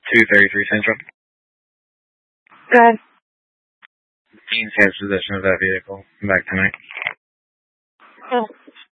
233 Central. Good. Dean has possession of that vehicle. Come back tonight. Cool.